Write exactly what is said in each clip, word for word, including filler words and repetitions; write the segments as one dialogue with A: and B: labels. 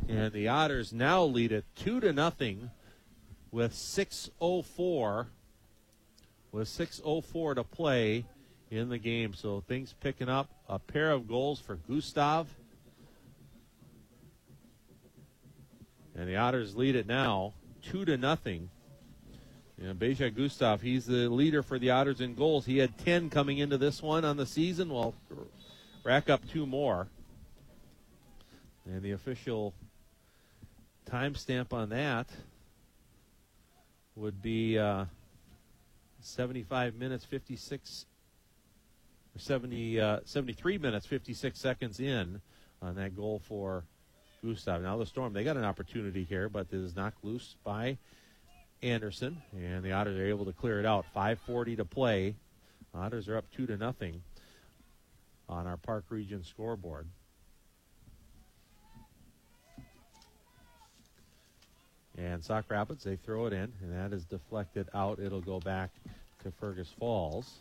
A: And the Otters now lead it two to nothing with six oh four with six oh four to play in the game. So things picking up. A pair of goals for Gustav. And the Otters lead it now two to nothing. And Beja Gustav, he's the leader for the Otters in goals. He had ten coming into this one on the season. Well, rack up two more. And the official timestamp on that would be uh, seventy-five minutes, fifty-six, or seventy, uh, seventy-three minutes, fifty-six seconds in on that goal for Gustav. Now the Storm, they got an opportunity here, but it is knocked loose by Anderson, and the Otters are able to clear it out. five forty to play. Otters are up two to nothing on our Park Region scoreboard. And Sauk Rapids, they throw it in, and that is deflected out. It'll go back to Fergus Falls.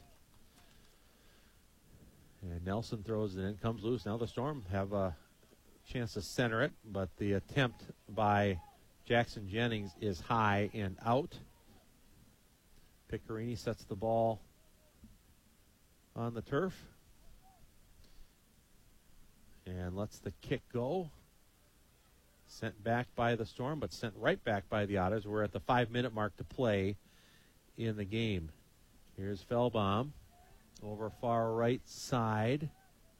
A: And Nelson throws it in, comes loose. Now the Storm have a chance to center it, but the attempt by Jackson Jennings is high and out. Piccarini sets the ball on the turf and lets the kick go. Sent back by the Storm, but sent right back by the Otters. We're at the five-minute mark to play in the game. Here's Feldbaum over far right side.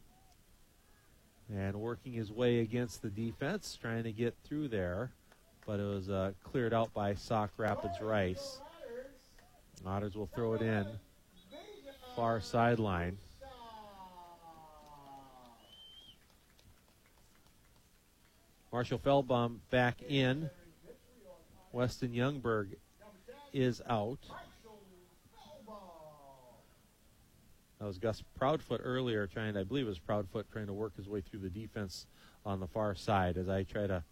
A: And working his way against the defense, trying to get through there. But it was uh, cleared out by Sauk Rapids Rice. Otters will throw it in. Far sideline. Marshall Feldbaum back in. Weston Youngberg is out. That was Gus Proudfoot earlier trying to, I believe it was Proudfoot trying to work his way through the defense on the far side as I try to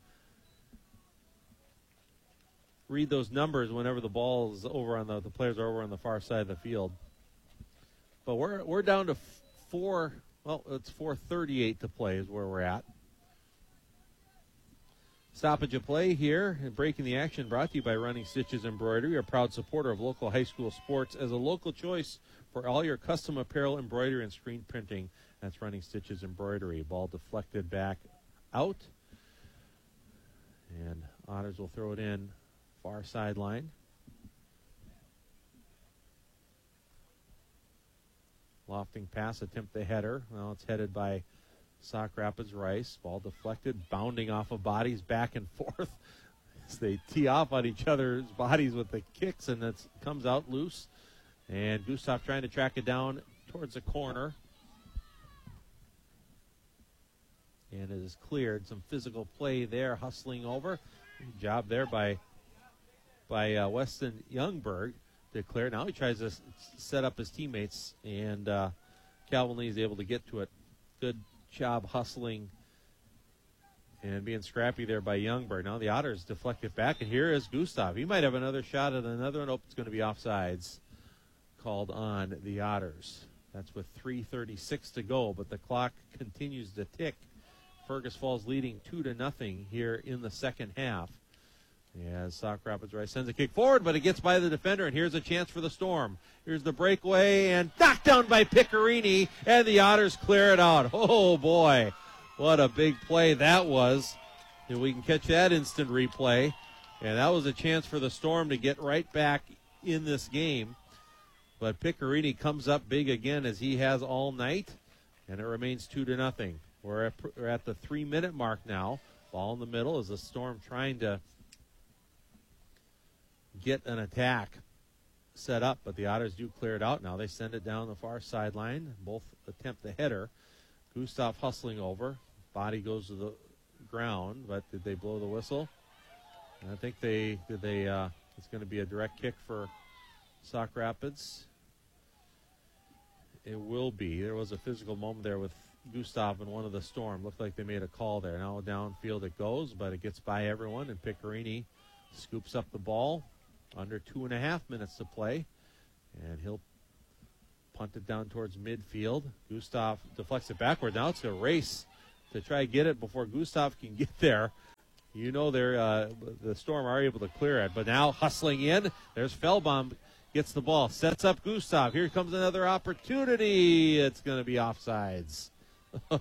A: read those numbers whenever the ball is over on the, the players are over on the far side of the field. But we're we're down to four, well, it's four thirty-eight to play is where we're at. Stoppage of play here and breaking the action brought to you by Running Stitches Embroidery, a proud supporter of local high school sports as a local choice for all your custom apparel, embroidery, and screen printing. That's Running Stitches Embroidery. Ball deflected back out. And Otters will throw it in far sideline. Lofting pass, attempt the header. Well, it's headed by Sauk Rapids Rice. Ball deflected, bounding off of bodies back and forth as they tee off on each other's bodies with the kicks, and it comes out loose. And Gustav trying to track it down towards the corner. And it is cleared. Some physical play there, hustling over. Good job there by, by uh, Weston Youngberg to clear. Now he tries to s- set up his teammates, and uh, Calvin Lee is able to get to it. Good job hustling and being scrappy there by Youngberg. Now the Otters deflect it back, and here is Gustav. He might have another shot at another one. Oh, it's going to be offsides called on the Otters. That's with three thirty-six to go, but the clock continues to tick. Fergus Falls leading two to nothing here in the second half. As Sauk Rapids Rice sends a kick forward, but it gets by the defender, and here's a chance for the Storm. Here's the breakaway, and knocked down by Piccarini, and the Otters clear it out. Oh, boy, what a big play that was. And we can catch that instant replay. And that was a chance for the Storm to get right back in this game. But Piccarini comes up big again as he has all night, and it remains two to nothing. We're at, we're at the three-minute mark now. Ball in the middle as the Storm trying to get an attack set up, but the Otters do clear it out. Now they send it down the far sideline. Both attempt the header. Gustav hustling over. Body goes to the ground, but did they blow the whistle? I think they did. They uh, it's going to be a direct kick for Sauk Rapids. It will be. There was a physical moment there with Gustav and one of the Storm. Looked like they made a call there. Now downfield it goes, but it gets by everyone, and Piccarini scoops up the ball. Under two and a half minutes to play. And he'll punt it down towards midfield. Gustav deflects it backward. Now it's a race to try to get it before Gustav can get there. You know they're uh, the Storm are able to clear it, but now hustling in. There's Feldbaum, gets the ball, sets up Gustav. Here comes another opportunity. It's going to be offsides. All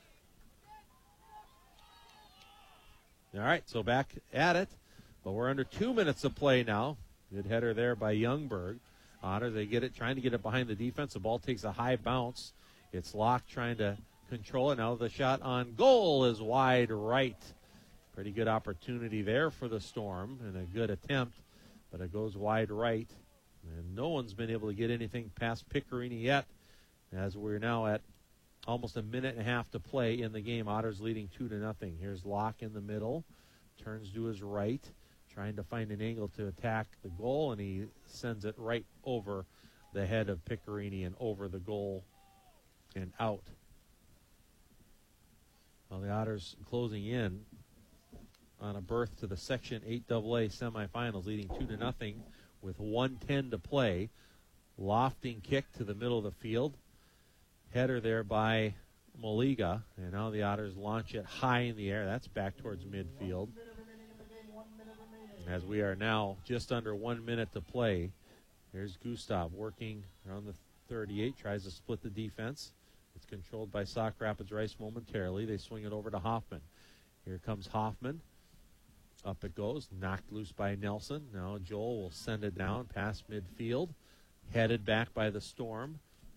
A: right, so back at it, but we're under two minutes of play now. Good header there by Youngberg. Otters, they get it, trying to get it behind the defense. The ball takes a high bounce. It's Locke trying to control it. Now the shot on goal is wide right. Pretty good opportunity there for the Storm and a good attempt, but it goes wide right. And no one's been able to get anything past Piccarini yet, as we're now at almost a minute and a half to play in the game. Otters leading two to nothing. Here's Locke in the middle, turns to his right, trying to find an angle to attack the goal, and he sends it right over the head of Piccarini and over the goal and out. Well, the Otters closing in on a berth to the Section eight double A semifinals, leading two to nothing with one ten to play. Lofting kick to the middle of the field. Header there by Maliga, and now the Otters launch it high in the air. That's back towards midfield. As we are now just under one minute to play. There's Gustav working around the thirty-eight, tries to split the defense. It's controlled by Sauk Rapids Rice momentarily. They swing it over to Hoffman. Here comes Hoffman. Up it goes, knocked loose by Nelson. Now Joel will send it down past midfield. Headed back by the Storm.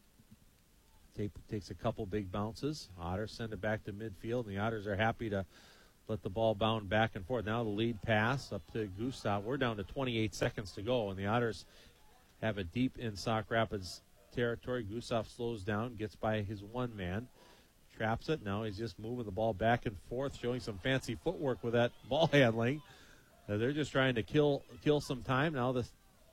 A: Take, takes a couple big bounces. Otters send it back to midfield, and the Otters are happy to let the ball bound back and forth. Now the lead pass up to Gustav. We're down to twenty-eight seconds to go, and the Otters have it deep in Sauk Rapids territory. Gustav slows down, gets by his one man. Traps it. Now he's just moving the ball back and forth, showing some fancy footwork with that ball handling. Uh, they're just trying to kill kill some time. Now this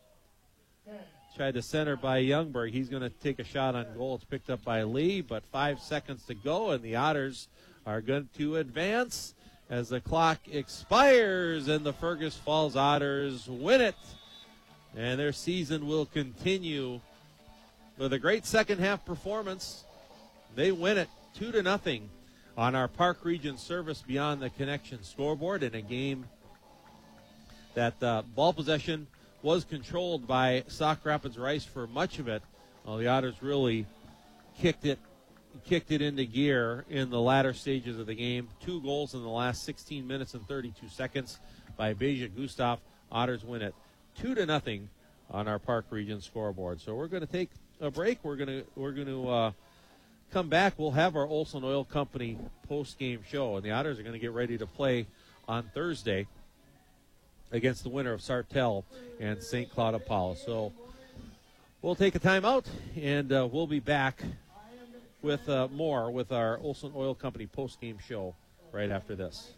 A: tried to center by Youngberg. He's going to take a shot on goal. It's picked up by Lee, but five seconds to go, and the Otters are going to advance as the clock expires, and the Fergus Falls Otters win it. And their season will continue with a great second half performance. They win it two to nothing on our Park Region Service Beyond the Connection scoreboard in a game that uh, ball possession was controlled by Sauk Rapids Rice for much of it. Well, the Otters really kicked it kicked it into gear in the latter stages of the game. Two goals in the last sixteen minutes and thirty-two seconds by Beja Gustav. Otters win it two to nothing on our Park Region scoreboard. So we're going to take a break. We're going to we're going to uh, come back. We'll have our Olson Oil Company post-game show, and the Otters are going to get ready to play on Thursday against the winner of Sartell and Saint Cloud Apollo. So we'll take a timeout, and uh, we'll be back with uh, more with our Olson Oil Company post-game show right after this.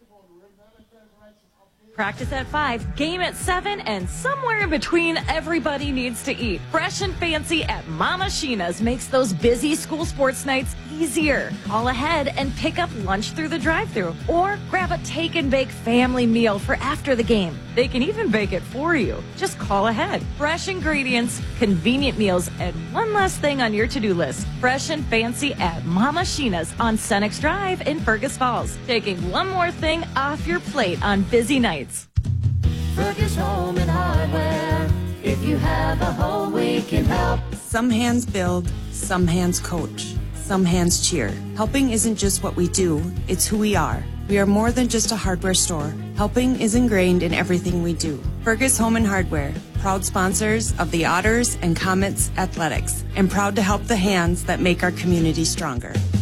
B: Practice at five, game at seven, and somewhere in between, everybody needs to eat. Fresh and fancy at Mama Sheena's makes those busy school sports nights easier. Call ahead and pick up lunch through the drive-thru, or grab a take-and-bake family meal for after the game. They can even bake it for you. Just call ahead. Fresh ingredients, convenient meals, and one last thing on your to-do list. Fresh and fancy at Mama Sheena's on Senex Drive in Fergus Falls. Taking one more thing off your plate on busy nights.
C: Fergus Home and Hardware. If you have a home, we can help.
D: Some hands build, some hands coach, some hands cheer. Helping isn't just what we do, it's who we are. We are more than just a hardware store. Helping is ingrained in everything we do. Fergus Home and Hardware, proud sponsors of the Otters and Comets Athletics, and proud to help the hands that make our community stronger.